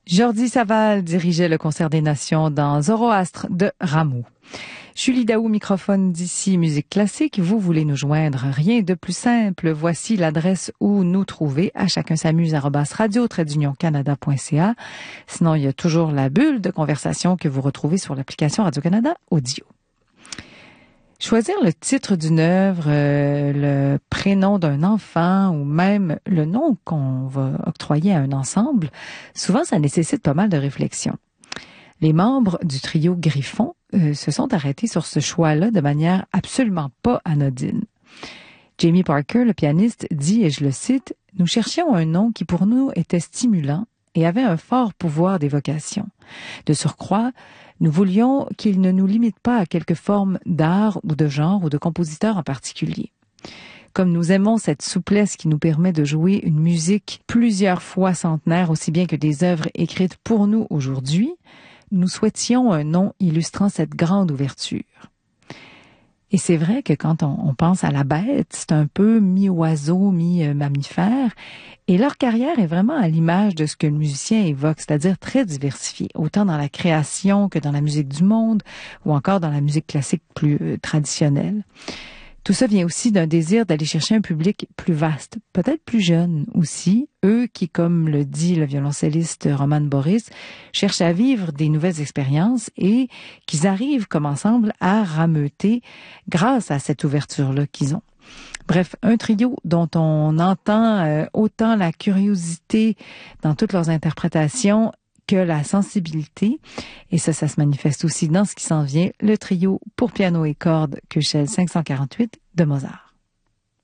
Jordi Saval dirigeait le concert des nations dans Zoroastre de Rameau. Julie Daou, microphone d'ici Musique Classique. Vous voulez nous joindre? Rien de plus simple. Voici l'adresse où nous trouver. À chacun s'amuse @radio-canada.ca. Sinon, il y a toujours la bulle de conversation que vous retrouvez sur l'application Radio-Canada Audio. Choisir le titre d'une œuvre, le prénom d'un enfant ou même le nom qu'on va octroyer à un ensemble, souvent ça nécessite pas mal de réflexion. Les membres du trio Griffon se sont arrêtés sur ce choix-là de manière absolument pas anodine. Jamie Parker, le pianiste, dit, et je le cite, « Nous cherchions un nom qui pour nous était stimulant et avait un fort pouvoir d'évocation. De surcroît, nous voulions qu'il ne nous limite pas à quelque forme d'art ou de genre ou de compositeur en particulier. Comme nous aimons cette souplesse qui nous permet de jouer une musique plusieurs fois centenaire, aussi bien que des œuvres écrites pour nous aujourd'hui, nous souhaitions un nom illustrant cette grande ouverture. » Et c'est vrai que quand on pense à la bête, c'est un peu mi-oiseau, mi-mammifère. Et leur carrière est vraiment à l'image de ce que le musicien évoque, c'est-à-dire très diversifié, autant dans la création que dans la musique du monde ou encore dans la musique classique plus traditionnelle. Tout ça vient aussi d'un désir d'aller chercher un public plus vaste, peut-être plus jeune aussi, eux qui, comme le dit le violoncelliste Roman Boris, cherchent à vivre des nouvelles expériences et qu'ils arrivent comme ensemble à rameuter grâce à cette ouverture-là qu'ils ont. Bref, un trio dont on entend autant la curiosité dans toutes leurs interprétations que la sensibilité. Et ça se manifeste aussi dans ce qui s'en vient, le trio pour piano et cordes Köchel 548 de Mozart.